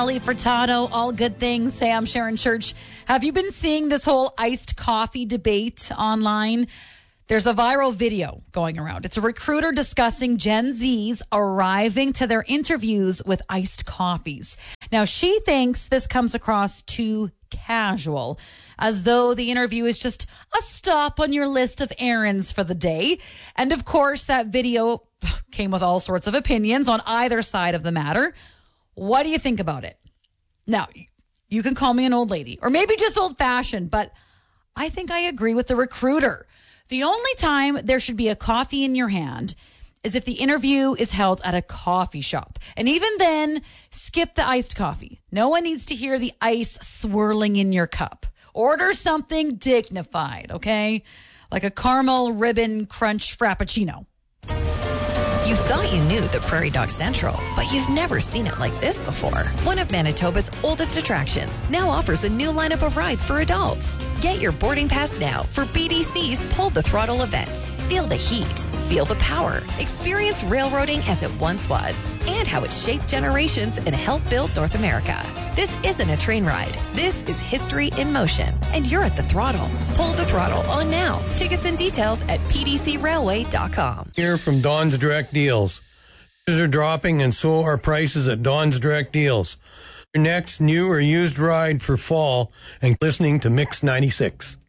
Molly Furtado, all good things. Hey, I'm Sharon Church. Have you been seeing this whole iced coffee debate online? There's a viral video going around. It's a recruiter discussing Gen Zs arriving to their interviews with iced coffees. Now, she thinks this comes across too casual, as though the interview is just a stop on your list of errands for the day. And of course, that video came with all sorts of opinions on either side of the matter. What do you think about it? Now, you can call me an old lady or maybe just old-fashioned, but I think I agree with the recruiter. The only time there should be a coffee in your hand is if the interview is held at a coffee shop. And even then, skip the iced coffee. No one needs to hear the ice swirling in your cup. Order something dignified, okay? Like a caramel ribbon crunch frappuccino. You thought you knew the Prairie Dog Central, but you've never seen it like this before. One of Manitoba's oldest attractions now offers a new lineup of rides for adults. Get your boarding pass now for BDC's Pull the Throttle events. Feel the heat, feel the power, experience railroading as it once was, and how it shaped generations and helped build North America. This isn't a train ride. This is history in motion, and you're at the throttle. Pull the Throttle on now. Tickets and details at pdcrailway.com. Here from Don's Direct Deals. Prices are dropping and so are prices at Don's Direct Deals. Your next new or used ride for fall and listening to Mix 96.